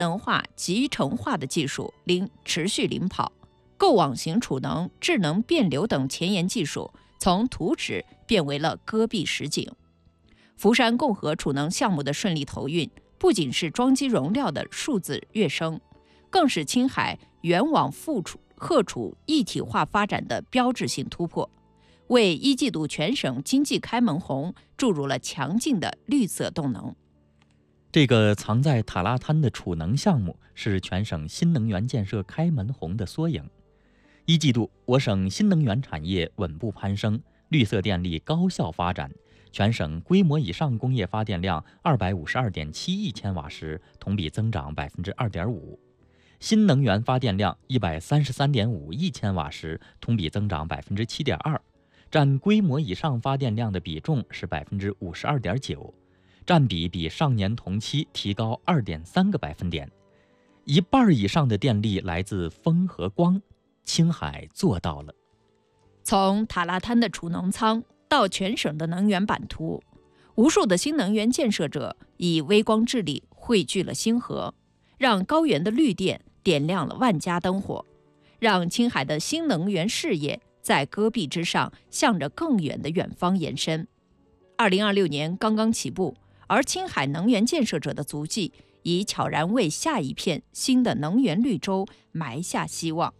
能化集成化的技术持续领跑，构网型储能、智能变流等前沿技术从图纸变为了戈壁实景。福山共和储能项目的顺利投运，不仅是装机容量的数字跃升，更是青海原网荷储一体化发展的标志性突破，为一季度全省经济开门红注入了强劲的绿色动能。 这个藏在塔拉滩的储能项目是全省新能源建设开门红的缩影。一季度，我省新能源产业稳步攀升，绿色电力高效发展，全省规模以上工业发电量252.7亿千瓦时，同比增长2.5%；新能源发电量133.5亿千瓦时，同比增长7.2%，占规模以上发电量的比重是52.9%，占比比上年同期提高2.3个百分点。一半以上的电力来自风和光，青海做到了。 从塔拉滩的储能仓到全省的能源版图，无数的新能源建设者以微光智力汇聚了星河，让高原的绿电点亮了万家灯火，让青海的新能源事业在戈壁之上向着更远的远方延伸。2026年刚刚起步，而青海能源建设者的足迹已悄然为下一片新的能源绿洲埋下希望。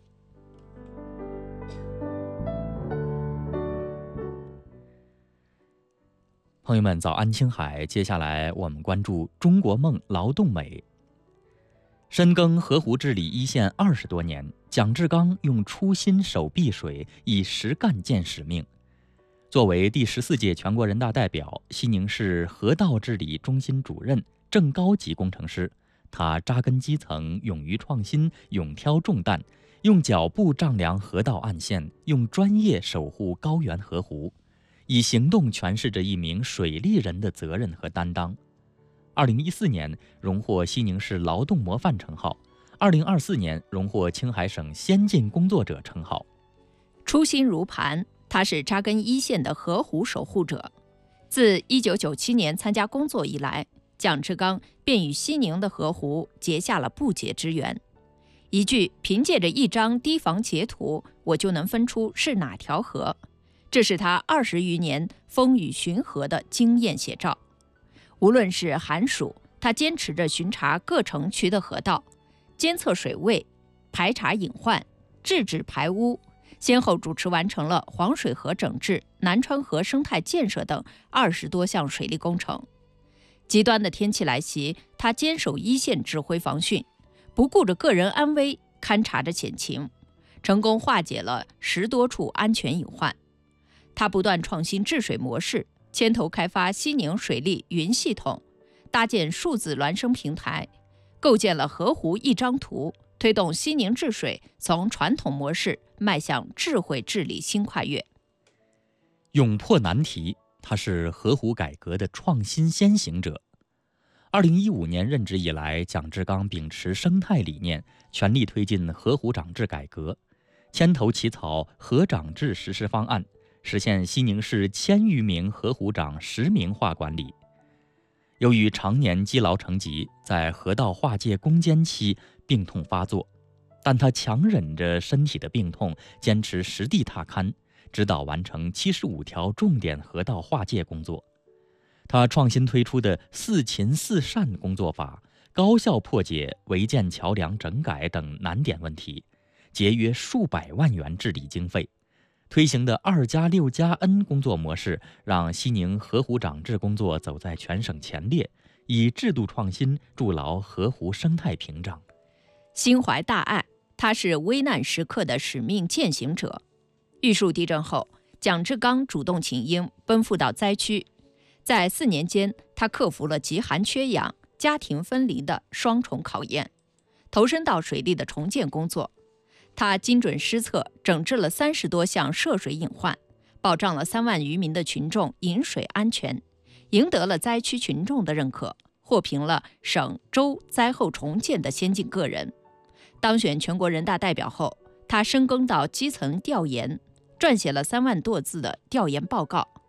朋友们，早安青海！接下来我们关注中国梦劳动美。深耕河湖治理一线20多年，蒋志刚用初心守碧水，以实干见使命。作为第14届全国人大代表、西宁市河道治理中心主任、正高级工程师，他扎根基层，勇于创新，勇挑重担，用脚步丈量河道岸线，用专业守护高原河湖，以行动诠释着一名水利人的责任和担当。2014年荣获西宁市劳动模范称号，2024年荣获青海省先进工作者称号。 初心如磐，他是扎根一线的河湖守护者。自1997年参加工作以来，蒋志刚便与西宁的河湖结下了不解之缘。一句凭借着一张堤防截图，我就能分出是哪条河，这是他20余年风雨巡河的经验写照。无论是寒暑，他坚持着巡查各城区的河道，监测水位，排查隐患，制止排污，先后主持完成了黄水河整治、南川河生态建设等20多项水利工程。极端的天气来袭，他坚守一线指挥防汛，不顾着个人安危，勘察着险情，成功化解了10多处安全隐患。他不断创新治水模式，牵头开发西宁水利云系统，搭建数字孪生平台，构建了河湖一张图，推动西宁治水从传统模式迈向智慧治理新跨越。 勇破难题，他是河湖改革的创新先行者。2015年任职以来，蒋志刚秉持生态理念，全力推进河湖长治改革，牵头起草河长治实施方案，实现西宁市1000余名河湖长实名化管理。由于常年积劳成疾，在河道划界攻坚期病痛发作，但他强忍着身体的病痛，坚持实地踏勘，指导完成75条重点河道划界工作。他创新推出的4勤4善工作法，高效破解违建桥梁整改等难点问题，节约数百万元治理经费。推行的2+6+N 工作模式，让西宁河湖长治工作走在全省前列，以制度创新筑牢河湖生态屏障。 心怀大爱，他是危难时刻的使命践行者。玉树地震后，蒋志刚主动请缨，奔赴到灾区。在4年间，他克服了极寒缺氧、家庭分离的双重考验，投身到水利的重建工作。他精准施策，整治了30多项涉水隐患，保障了3万余名的群众饮水安全，赢得了灾区群众的认可，获评了省州灾后重建的先进个人。当选全国人大代表后，他深耕到基层调研，撰写了3万多字的调研报告，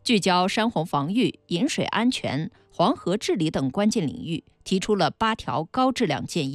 聚焦山洪防御、饮水安全、黄河治理等关键领域，提出了8条高质量建议。